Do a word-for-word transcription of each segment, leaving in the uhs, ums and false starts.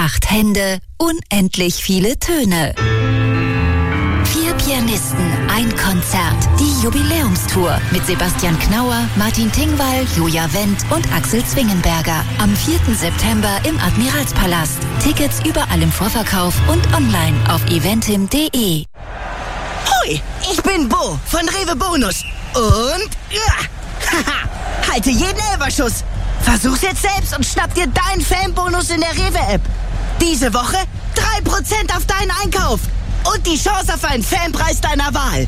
acht Hände, unendlich viele Töne. Vier Pianisten, ein Konzert. Die Jubiläumstour mit Sebastian Knauer, Martin Tingwall, Julia Wendt und Axel Zwingenberger. Am vierten September im Admiralspalast. Tickets überall im Vorverkauf und online auf eventim punkt de. Hoi, ich bin Bo von Rewe Bonus. Und ja, haha, halte jeden Elberschuss. Versuch's jetzt selbst und schnapp dir deinen Fanbonus in der Rewe-App. Diese Woche drei Prozent auf deinen Einkauf. Und die Chance auf einen Fanpreis deiner Wahl.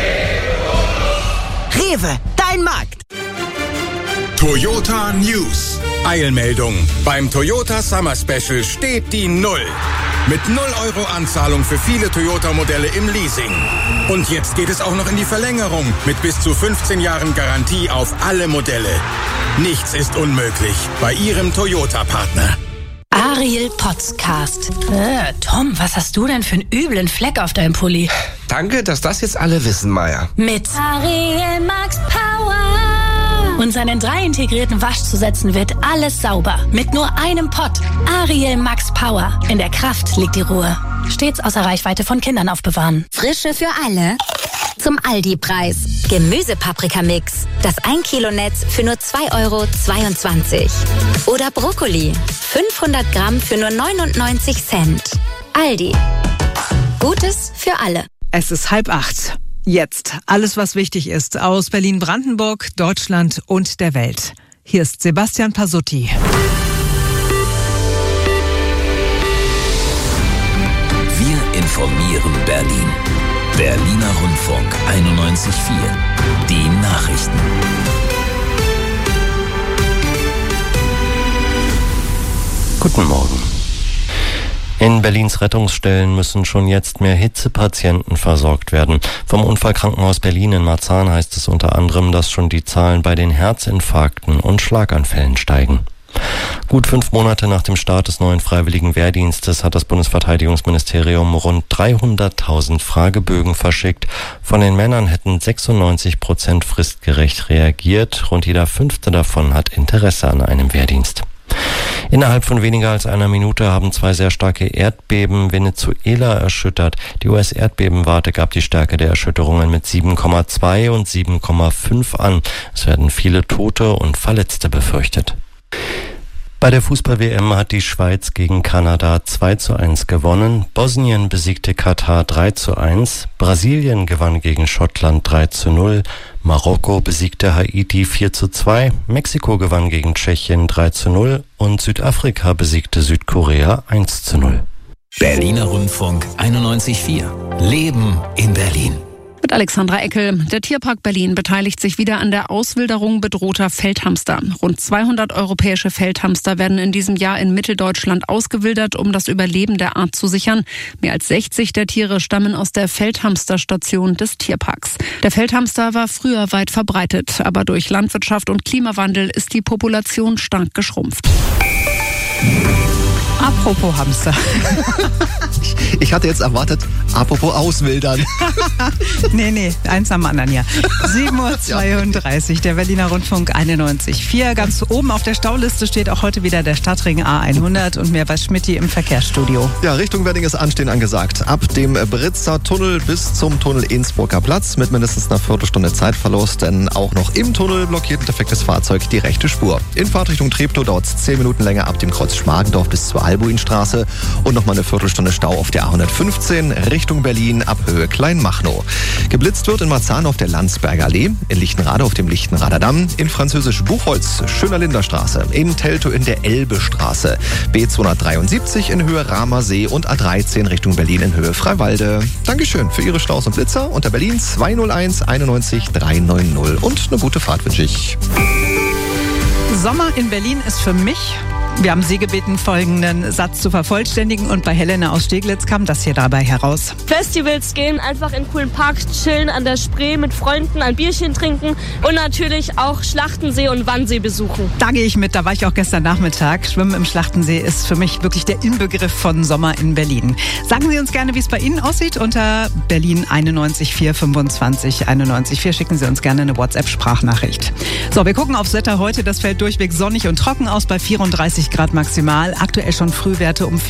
Rewe, dein Markt. Toyota News. Eilmeldung. Beim Toyota Summer Special steht die Null. Mit null Euro Anzahlung für viele Toyota-Modelle im Leasing. Und jetzt geht es auch noch in die Verlängerung mit bis zu fünfzehn Jahren Garantie auf alle Modelle. Nichts ist unmöglich bei Ihrem Toyota-Partner. Ariel Podcast. Äh, Tom, was hast du denn für einen üblen Fleck auf deinem Pulli? Danke, dass das jetzt alle wissen, Maya. Mit Ariel Max Power. Und seinen drei integrierten Waschzusätzen wird alles sauber. Mit nur einem Pott. Ariel Max Power. In der Kraft liegt die Ruhe. Stets außer Reichweite von Kindern aufbewahren. Frische für alle. Zum Aldi-Preis. Gemüsepaprikamix. Das ein Kilo Netz für nur zwei Euro zweiundzwanzig. Oder Brokkoli. fünfhundert Gramm für nur neunundneunzig Cent. Aldi. Gutes für alle. Es ist halb acht. Jetzt alles, was wichtig ist aus Berlin-Brandenburg, Deutschland und der Welt. Hier ist Sebastian Pasutti. Wir informieren Berlin. Berliner Rundfunk einundneunzig Komma vier. Die Nachrichten. Guten Morgen. In Berlins Rettungsstellen müssen schon jetzt mehr Hitzepatienten versorgt werden. Vom Unfallkrankenhaus Berlin in Marzahn heißt es unter anderem, dass schon die Zahlen bei den Herzinfarkten und Schlaganfällen steigen. Gut fünf Monate nach dem Start des neuen freiwilligen Wehrdienstes hat das Bundesverteidigungsministerium rund dreihunderttausend Fragebögen verschickt. Von den Männern hätten sechsundneunzig Prozent fristgerecht reagiert. Rund jeder Fünfte davon hat Interesse an einem Wehrdienst. Innerhalb von weniger als einer Minute haben zwei sehr starke Erdbeben Venezuela erschüttert. Die U S-Erdbebenwarte gab die Stärke der Erschütterungen mit sieben Komma zwei und sieben Komma fünf an. Es werden viele Tote und Verletzte befürchtet. Bei der Fußball-W M hat die Schweiz gegen Kanada zwei zu eins gewonnen. Bosnien besiegte Katar drei zu eins. Brasilien gewann gegen Schottland drei zu null. Marokko besiegte Haiti vier zu zwei. Mexiko gewann gegen Tschechien drei zu null. Und Südafrika besiegte Südkorea eins zu null. Berliner Rundfunk einundneunzig Komma vier. Leben in Berlin. Mit Alexandra Eckel. Der Tierpark Berlin beteiligt sich wieder an der Auswilderung bedrohter Feldhamster. Rund zweihundert europäische Feldhamster werden in diesem Jahr in Mitteldeutschland ausgewildert, um das Überleben der Art zu sichern. Mehr als sechzig der Tiere stammen aus der Feldhamsterstation des Tierparks. Der Feldhamster war früher weit verbreitet, aber durch Landwirtschaft und Klimawandel ist die Population stark geschrumpft. Apropos Hamster. ich, ich hatte jetzt erwartet, apropos Auswildern. nee, nee, eins am anderen, ja. sieben Uhr zweiunddreißig, der Berliner Rundfunk einundneunzig Komma vier. Ganz oben auf der Stauliste steht auch heute wieder der Stadtring A hundert und mehr bei Schmitty im Verkehrsstudio. Ja, Richtung Wedding ist Anstehen angesagt. Ab dem Britzer Tunnel bis zum Tunnel Innsbrucker Platz mit mindestens einer Viertelstunde Zeitverlust, denn auch noch im Tunnel blockiert ein defektes Fahrzeug die rechte Spur. In Fahrtrichtung Treptow dauert es zehn Minuten länger ab dem Kreuz Schmargendorf bis zur Albuinstraße und nochmal eine Viertelstunde Stau auf der A hundertfünfzehn Richtung Berlin ab Höhe Kleinmachnow. Geblitzt wird in Marzahn auf der Landsberger Allee, in Lichtenrade auf dem Lichtenrader Damm, in Französisch Buchholz, Schöner Linderstraße, in Teltow in der Elbestraße, B zweihundertdreiundsiebzig in Höhe Ramersee und A dreizehn Richtung Berlin in Höhe Freiwalde. Dankeschön für Ihre Staus und Blitzer unter Berlin zwei null eins einundneunzig dreihundertneunzig und eine gute Fahrt wünsche ich. Sommer in Berlin ist für mich... Wir haben Sie gebeten, folgenden Satz zu vervollständigen und bei Helena aus Steglitz kam das hier dabei heraus. Festivals gehen, einfach in coolen Parks chillen, an der Spree mit Freunden, ein Bierchen trinken und natürlich auch Schlachtensee und Wannsee besuchen. Da gehe ich mit, da war ich auch gestern Nachmittag. Schwimmen im Schlachtensee ist für mich wirklich der Inbegriff von Sommer in Berlin. Sagen Sie uns gerne, wie es bei Ihnen aussieht unter Berlin einundneunzig vier fünfundzwanzig einundneunzig vier. Schicken Sie uns gerne eine WhatsApp-Sprachnachricht. So, wir gucken aufs Wetter heute. Das fällt durchweg sonnig und trocken aus bei vierunddreißig Grad maximal. Aktuell schon Frühwerte um